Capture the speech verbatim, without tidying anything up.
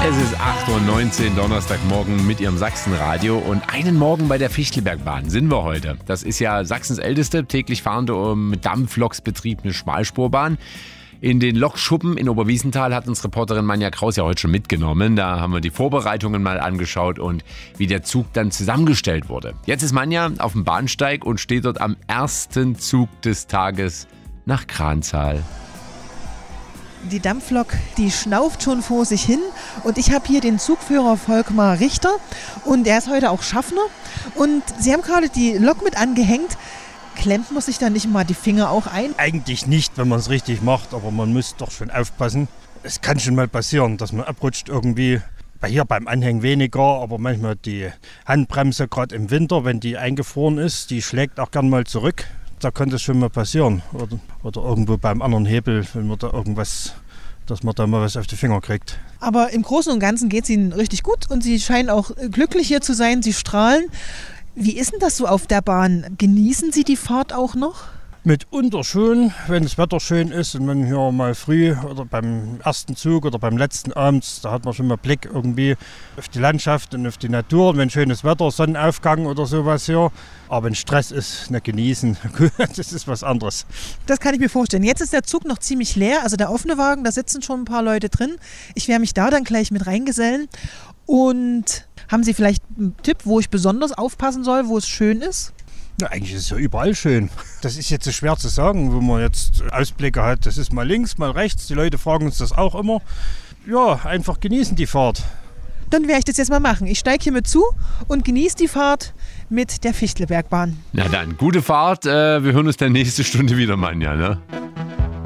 Es ist acht Uhr neunzehn, Donnerstagmorgen mit Ihrem Sachsenradio. Und einen Morgen bei der Fichtelbergbahn sind wir heute. Das ist ja Sachsens älteste, täglich fahrende, mit Dampfloks betriebene Schmalspurbahn. In den Lokschuppen in Oberwiesenthal hat uns Reporterin Manja Kraus ja heute schon mitgenommen. Da haben wir die Vorbereitungen mal angeschaut und wie der Zug dann zusammengestellt wurde. Jetzt ist Manja auf dem Bahnsteig und steht dort am ersten Zug des Tages nach Kranzahl. Die Dampflok, die schnauft schon vor sich hin und ich habe hier den Zugführer Volkmar Richter und er ist heute auch Schaffner und Sie haben gerade die Lok mit angehängt. Klemmt man sich da nicht mal die Finger auch ein? Eigentlich nicht, wenn man es richtig macht, aber man muss doch schon aufpassen. Es kann schon mal passieren, dass man abrutscht irgendwie. Bei hier beim Anhängen weniger, aber manchmal die Handbremse, gerade im Winter, wenn die eingefroren ist, die schlägt auch gern mal zurück. Da könnte es schon mal passieren. Oder, oder irgendwo beim anderen Hebel, wenn man da irgendwas, dass man da mal was auf die Finger kriegt. Aber im Großen und Ganzen geht es Ihnen richtig gut und Sie scheinen auch glücklich hier zu sein, Sie strahlen. Wie ist denn das so auf der Bahn? Genießen Sie die Fahrt auch noch? Mitunter schon, wenn das Wetter schön ist und man hier mal früh oder beim ersten Zug oder beim letzten abends, da hat man schon mal Blick irgendwie auf die Landschaft und auf die Natur. Und wenn schönes Wetter, Sonnenaufgang oder sowas hier. Aber wenn Stress ist, nicht genießen, das ist was anderes. Das kann ich mir vorstellen. Jetzt ist der Zug noch ziemlich leer, also der offene Wagen, da sitzen schon ein paar Leute drin. Ich werde mich da dann gleich mit reingesellen. Und haben Sie vielleicht einen Tipp, wo ich besonders aufpassen soll, wo es schön ist? Ja, eigentlich ist es ja überall schön. Das ist jetzt so schwer zu sagen, wo man jetzt Ausblicke hat. Das ist mal links, mal rechts. Die Leute fragen uns das auch immer. Ja, einfach genießen die Fahrt. Dann werde ich das jetzt mal machen. Ich steige hier mit zu und genieße die Fahrt mit der Fichtelbergbahn. Na dann, gute Fahrt. Wir hören uns dann nächste Stunde wieder, Manja, ne?